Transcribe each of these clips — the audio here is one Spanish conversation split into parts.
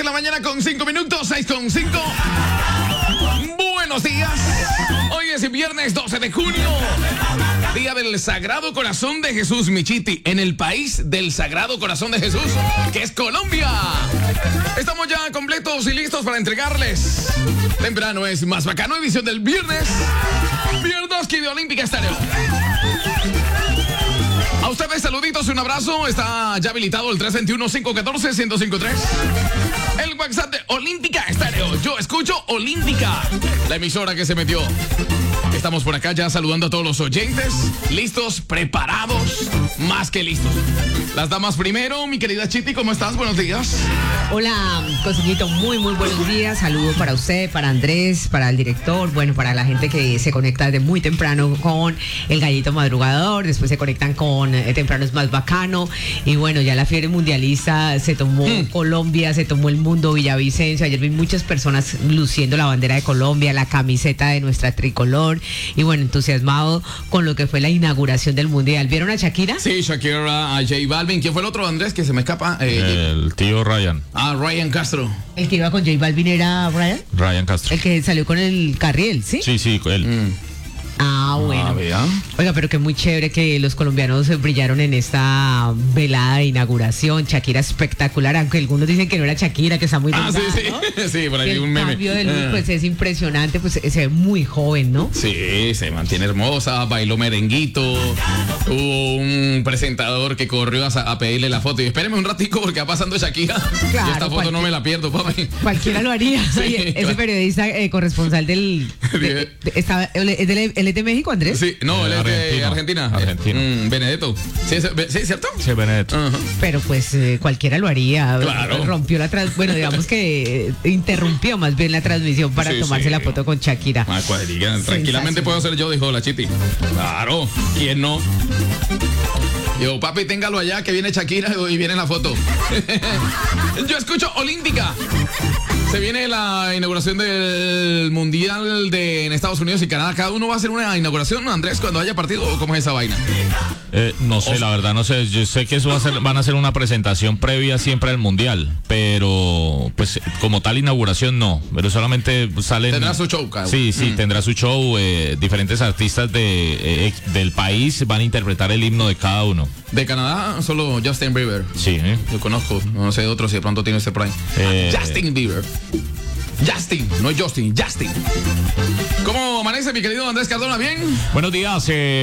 la mañana con 5 minutos, 6:05. Buenos días. Hoy es viernes 12 de junio. Día del Sagrado Corazón de Jesús, Michiti, en el país del Sagrado Corazón de Jesús, que es Colombia. Estamos ya completos y listos para entregarles. Temprano es Más Bacano, edición del viernes. Viernes de Olímpica Estéreo. A ustedes saluditos, un abrazo. Está ya habilitado el 321-514-1053. El WhatsApp de Olímpica Estéreo. Yo escucho Olímpica, la emisora que se metió. Estamos por acá ya saludando a todos los oyentes. Listos, preparados, más que listos. Las damas primero, mi querida Chiti, ¿cómo estás? Buenos días. Hola, Cocinito, muy buenos días. Saludos para usted, para Andrés, para el director, bueno, para la gente que se conecta desde muy temprano con el Gallito Madrugador, después se conectan con Temprano es Más Bacano, y bueno, ya la fiebre mundialista se tomó Colombia, se tomó el mundo, Villavicencio. Ayer vi muchas personas luciendo la bandera de Colombia, la camiseta de nuestra tricolor, y bueno, entusiasmado con lo que fue la inauguración del Mundial. ¿Vieron a Shakira? Sí, Shakira, a J Balvin. ¿Quién fue el otro, Andrés, que se me escapa? El tío Ryan. Ryan Castro. El que iba con J Balvin era Ryan. Ryan Castro. El que salió con el Carriel, ¿sí? Sí, él. Ah, bueno. Vea. Oiga, pero que muy chévere que los colombianos brillaron en esta velada de inauguración. Shakira espectacular, aunque algunos dicen que no era Shakira, que está muy delgada, sí. ¿no? Sí, por ahí el un meme. cambio de look, pues es impresionante, pues se ve muy joven, ¿no? Sí, se mantiene hermosa, bailó merenguito. Hubo un presentador que corrió a pedirle la foto. Y espéreme un ratico porque va pasando Shakira. Claro, y esta foto no me la pierdo, papi. Cualquiera lo haría. Sí, Oye, claro. ese periodista corresponsal del... ¿Él es de México, Andrés? Sí, no, él es de Argentina. Benedetto. ¿Sí, cierto? Sí, Benedetto. Ajá. Pero pues cualquiera lo haría. Claro. Rompió bueno, digamos que interrumpió más bien la transmisión para Sí, tomarse sí. la foto con Shakira. Cuadriga, tranquilamente puedo ser yo, dijo la Chiti. Claro, ¿quién no? Yo, papi, téngalo allá, que viene Shakira y viene la foto. Yo escucho Olímpica. Se viene la inauguración del Mundial en Estados Unidos y Canadá. Cada uno va a hacer una inauguración, Andrés, cuando haya partido, ¿o cómo es esa vaina? No sé, la verdad, no sé. Yo sé que eso van a hacer una presentación previa siempre al Mundial, pero pues como tal inauguración no, pero solamente salen... Tendrá su show, cada uno. Sí, tendrá su show. Diferentes artistas del país van a interpretar el himno de cada uno. De Canadá, solo Justin Bieber. Sí, Yo conozco, no sé de otros si de pronto tiene este por ahí. Justin Bieber. Justin, no es Justin, Justin. ¿Cómo amanece, mi querido Andrés Cardona? ¿Bien? Buenos días,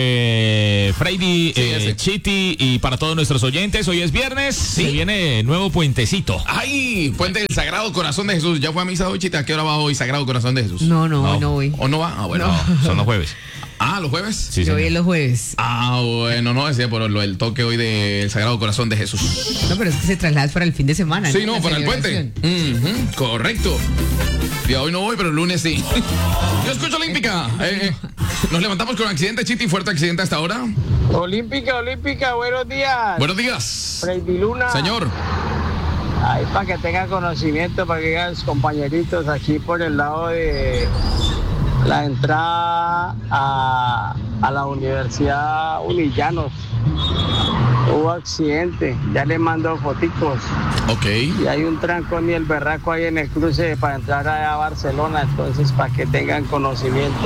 Freddy, ese. Chiti, y para todos nuestros oyentes. Hoy es viernes, se viene nuevo puentecito. ¡Ay! Puente del Sagrado Corazón de Jesús. ¿Ya fue a misa hoy, Chita? ¿A qué hora va hoy Sagrado Corazón de Jesús? No voy. ¿O no va? Ah, bueno. No, son los jueves. ¿Los jueves? Sí, Yo voy señor. los jueves. Bueno, no decía por el toque hoy del Sagrado Corazón de Jesús. No, pero es que se traslada para el fin de semana. Sí, no, La para el puente. celebración. Correcto. Y hoy no voy, pero el lunes sí. Yo escucho Olímpica. Nos levantamos con un accidente, Chiti, fuerte accidente hasta ahora. Olímpica, buenos días. Buenos días. Freddy Luna. Señor. Ahí para que tengan conocimiento, para que digan los compañeritos aquí por el lado de la entrada a la Universidad Unillanos. Hubo accidente, ya le mando foticos. Ok. Y hay un trancón y el berraco ahí en el cruce para entrar allá a Barcelona, entonces para que tengan conocimiento.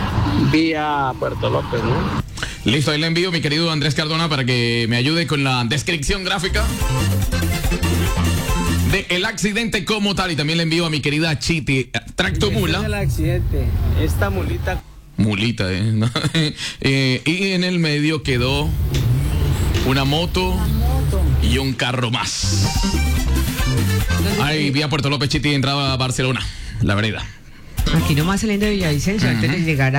Vía Puerto López, ¿no? Listo, ahí le envío mi querido Andrés Cardona para que me ayude con la descripción gráfica del accidente como tal. Y también le envío a mi querida Chiti, tractomula. El accidente, esta mulita. Mulita, y en el medio quedó una moto y un carro más. Ahí, vía Puerto López, Chiti, entraba a Barcelona, la vereda. Aquí nomás saliendo de Villavicencio, antes de llegar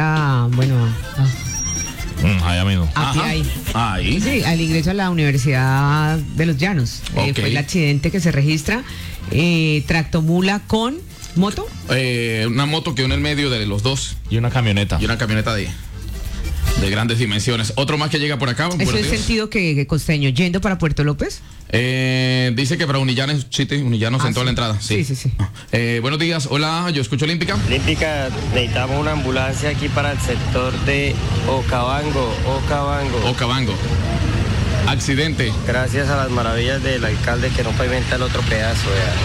Allá mismo. Ahí. Sí, al ingreso a la Universidad de los Llanos. Ok. Fue el accidente que se registra. Tractomula con moto. Una moto quedó en el medio de los dos Y una camioneta. y una camioneta de grandes dimensiones. Otro más que llega por acá. ¿Eso es sentido que costeño yendo para Puerto López? Dice que para Unillanos, Chiti, Unillanos en toda la entrada. Sí. Buenos días, hola, yo escucho Olímpica. Olímpica, necesitamos una ambulancia aquí para el sector de Okavango. Okavango. Accidente. Gracias a las maravillas del alcalde que no pavimenta el otro pedazo.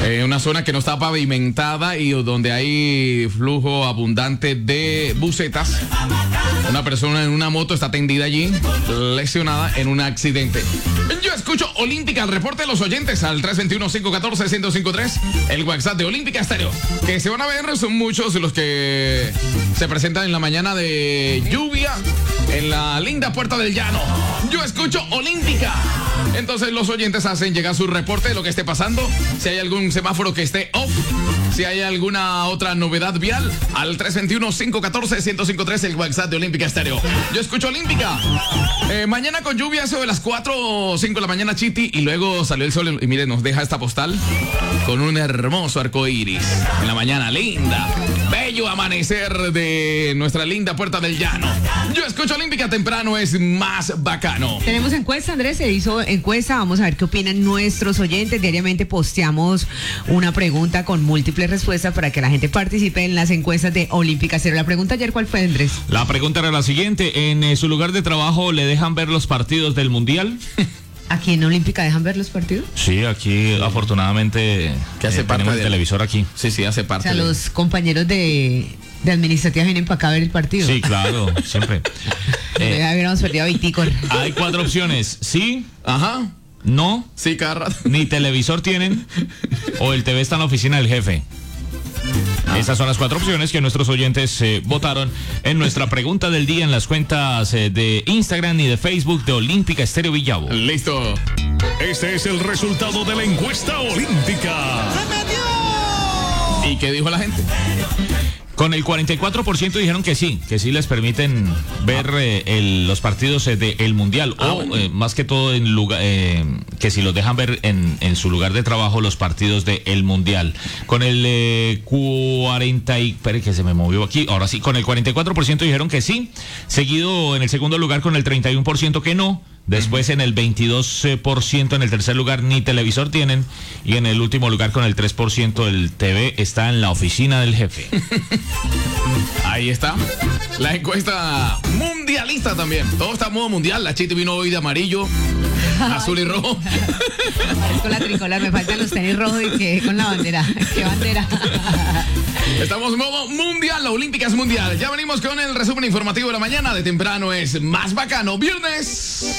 Una zona que no está pavimentada y donde hay flujo abundante de busetas. Una persona en una moto está tendida allí, lesionada en un accidente. Yo escucho Olímpica, el reporte de los oyentes al 321-514-1053, el WhatsApp de Olímpica Estéreo. Que se van a ver, son muchos los que se presentan en la mañana de lluvia en la linda Puerta del Llano. Yo escucho Olímpica. Entonces los oyentes hacen llegar su reporte de lo que esté pasando, si hay algún semáforo que esté off, si hay alguna otra novedad vial, al 321-514-1053, el WhatsApp de Olímpica Estéreo. Yo escucho Olímpica. Mañana con lluvia, eso de las 4 o 5 de la mañana, Chiti, y luego salió el sol y mire, nos deja esta postal con un hermoso arco iris en la mañana, linda. Bello amanecer de nuestra linda Puerta del Llano. Yo escucho Olímpica, temprano es más bacano. Tenemos encuesta, Andrés, se hizo encuesta, vamos a ver qué opinan nuestros oyentes. Diariamente posteamos una pregunta con múltiples respuestas para que la gente participe en las encuestas de Olímpica Estéreo. La pregunta ayer, ¿cuál fue, Andrés? La pregunta era la siguiente: ¿en su lugar de trabajo le dejan ver los partidos del Mundial? ¿Aquí en Olímpica dejan ver los partidos? Sí, aquí afortunadamente que hace parte tenemos del televisor aquí. Sí, hace parte. O sea, los compañeros de administrativa vienen para acá a ver el partido. Sí, claro, siempre. Ya hubiéramos perdido a Vitícor. Hay 4 opciones: sí, ajá, no, sí, cada rato. ni televisor tienen, o el TV está en la oficina del jefe. Esas son las 4 opciones que nuestros oyentes votaron en nuestra pregunta del día en las cuentas de Instagram y de Facebook de Olímpica Estéreo Villavo. Listo. Este es el resultado de la encuesta olímpica. ¿Y qué dijo la gente? Con el 44% dijeron que sí les permiten ver los partidos del Mundial. Bueno. Más que todo en lugar, que si los dejan ver en su lugar de trabajo los partidos del Mundial. Con el 40 y... Espere que se me movió aquí. Ahora sí, con el 44% dijeron que sí. Seguido en el segundo lugar con el 31% que no. Después en el 22% en el tercer lugar ni televisor tienen. Y en el último lugar con el 3% el TV está en la oficina del jefe. Ahí está. La encuesta mundialista también. Todo está a modo mundial. La Chiti vino hoy de amarillo, azul y rojo. Con la tricolor, me faltan los tenis rojos y que con la bandera. ¿Qué bandera? Estamos en modo mundial. La Olímpica es mundial. Ya venimos con el resumen informativo de la mañana. De temprano es más bacano. Viernes.